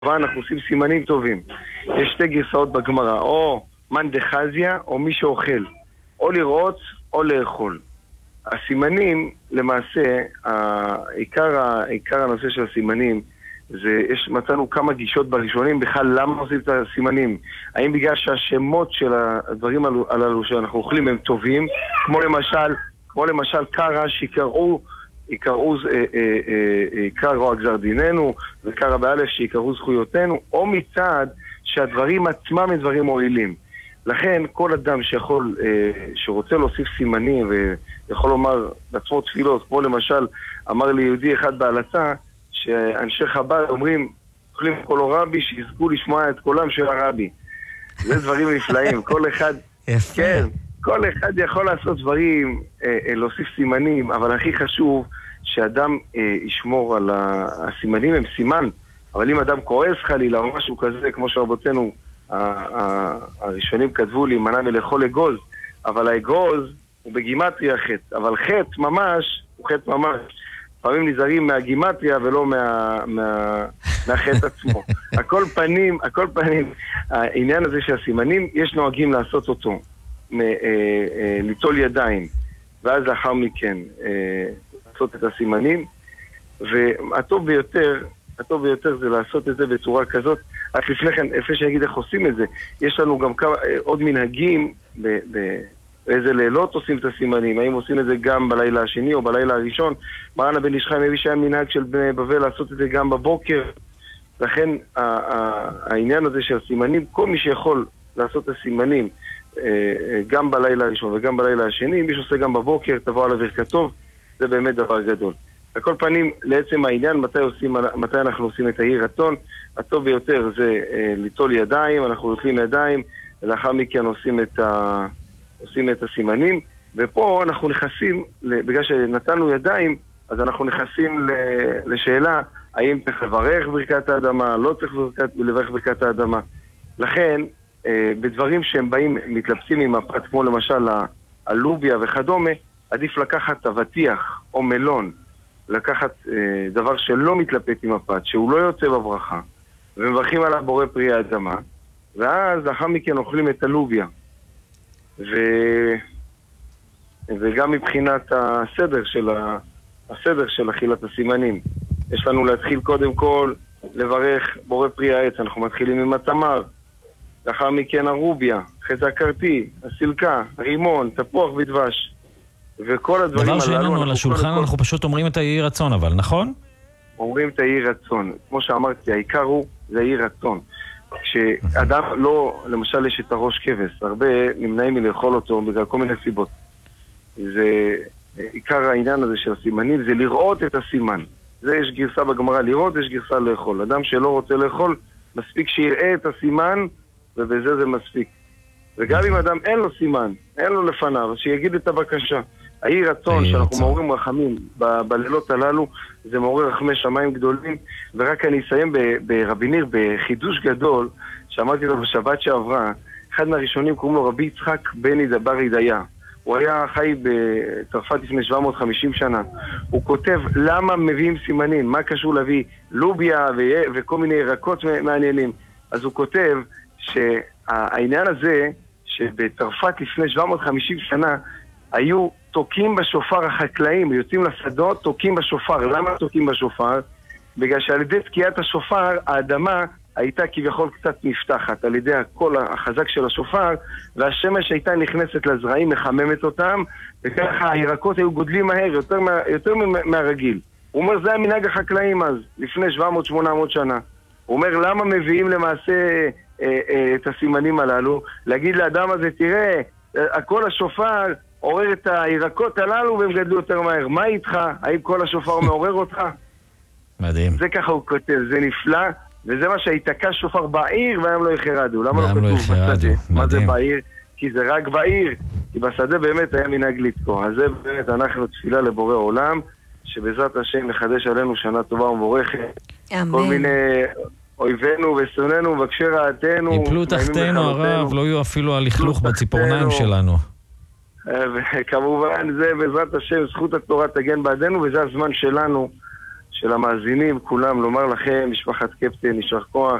אנחנו עושים סימנים טובים. יש שתי גרסאות בגמרא, או מן דחזיה או מי שאוכל, או לראות או לאכול. הסימנים, למעשה, עיקר הנושא של הסימנים, מצאנו כמה גישות בראשונים בכלל למה עושים את הסימנים. האם בגלל שהשמות של הדברים הללו שאנחנו אוכלים הם טובים, כמו למשל קרא שיקראו הגזר דיננו, וקרא באלף שיקראו זכויותינו, או מצד שהדברים עצמם הם דברים מועילים. לכן כל אדם שרוצה להוסיף סימנים ויכול לומר לעצמו תפילות, כמו למשל אמר לי יהודי אחד בהלצה, שאנשי חב"ד אומרים, אוכלים קולו רבי, שיזכו לשמוע את קולם של הרבי. זה דברים נפלאים. כל אחד יכול לעשות דברים, להוסיף סימנים, אבל הכי חשוב שאדם ישמור על הסימנים. הם סימן, אבל אם אדם כועס חלילה או משהו כזה, כמו שרבותינו הראשונים כתבו לי, מנע מלאכול אגוז, אבל האגוז הוא בגימטריה חטא, אבל חטא ממש הוא חטא ממש. פעמים נזהרים מהגימטריה ולא מהחטא עצמו. הכל פנים, העניין הזה של הסימנים, יש נוהגים לעשות אותו, ליטול ידיים, ואז לאחר מכן לעשות את הסימנים, והטוב ביותר זה לעשות את זה בצורה כזאת. רק לפני כן, לפני שאני אגיד איך עושים את זה, יש לנו גם עוד מנהגים באיזה לילות עושים את הסימנים, האם עושים את זה גם בלילה השני או בלילה הראשון. מרן הבן איש חי מביא שהיה מנהג של בני בבל לעשות את זה גם בבוקר. לכן העניין הזה של הסימנים, כל מי שיכול לעשות את הסימנים גם בלילה הראשון וגם בלילה השני, מי שעושה גם בבוקר תבוא על ברכת טוב, זה באמת דבר גדול. בכל פנים, לעצם העניין, מתי אנחנו עושים את יהי רצון, הטוב ביותר זה ליטול ידיים, אנחנו הולכים ידיים, ולאחר מכן עושים את הסימנים, ופה אנחנו נכנסים, בגלל שנתנו ידיים, אז אנחנו נכנסים לשאלה, האם צריך לברך ברכת האדמה, לא צריך לברך ברכת האדמה. לכן, בדברים שהם באים, מתלבסים עם הפרט, כמו למשל הלוביה וכדומה, עדיף לקחת אבטיח או מלון, לקחת דבר שלא מתלפת עם הפת, שהוא לא יוצא בברכה, ומברכים עליו בורא פרי האדמה, ואז לאחר מכן אוכלים את הלוביה. וגם מבחינת הסדר של אכילת הסימנים, יש לנו להתחיל קודם כל לברך בורא פרי העץ. אנחנו מתחילים עם התמר, לאחר מכן הרוביה, חטא הקרתי, הסילקה, רימון, תפוח ודבש, וכל הדברים דבר שאין לנו על השולחן, אנחנו פשוט אומרים את היהי רצון, אבל נכון? אומרים את היהי רצון. כמו שאמרתי, העיקר הוא זה יהי רצון. כשאדם לא, למשל יש את הראש כבש, הרבה נמנעים מלאכול אותו בגלל כל מיני סיבות. זה עיקר העניין הזה של הסימנים, זה לראות את הסימן. זה יש גרסה בגמרא לראות, יש גרסה לאכול. אדם שלא רוצה לאכול, מספיק שיראה את הסימן, ובזה זה מספיק. וגם אם אדם אין לו סימן, אין לו לפניו, שיגיד את הבקשה. היהי רצון שאנחנו מעוררים רחמים בלילות הללו, זה מעורר רחמי שמיים גדולים. ורק אני אסיים ברבי ניר בחידוש גדול שאמרתי לו בשבת שעברה. אחד מהראשונים קוראים לו רבי יצחק בן בר ידיה, הוא היה חי בצרפת לפני 750 שנה. הוא כותב למה מביאים סימנים, מה קשור להביא לוביה וכל מיני ירקות מעניינים. אז הוא כותב שהעניין הזה שבצרפת לפני 750 שנה היו תוקים בשופר החקלאים, יוצאים לשדות, תוקים בשופר. למה תוקים בשופר? בגלל שעל ידי תקיעת השופר, האדמה הייתה כביכול קצת נפתחת, על ידי הקול החזק של השופר, והשמש הייתה נכנסת לזרעים, מחממת אותם, וככה הירקות היו גודלים מהר, יותר מהרגיל. הוא אומר, זה המנהג החקלאים אז, לפני 700-800 שנה. הוא אומר, למה מביאים למעשה את הסימנים הללו? להגיד לאדם הזה, תראה, הקול השופר עורר את הירקות הללו והם גדלו יותר מהר. מה איתך? האם כל השופר מעורר אותך? מדהים. זה ככה הוא כותב, זה נפלא, וזה מה שהתקע שופר בעיר והם לא יחרדו. למה לא כתוב בשדה? מה זה בעיר? כי זה רק בעיר, כי בשדה באמת היה מנהג לתקוע. אז זה באמת אנחנו תפילה לבורא עולם, שבעזרת השם נחדש עלינו שנה טובה ומבורכת. אמן. כל מיני אויבינו ושונאינו מבקשי רעתנו יפלו תחתנו הרב, לא יהיו אפילו הלכלוך בציפורניים שלנו. וכמובן זה בעזרת השם זכות התורה תגן בעדנו, וזה הזמן שלנו של המאזינים, כולם, לומר לכם, משפחת קפטן, יישר כוח,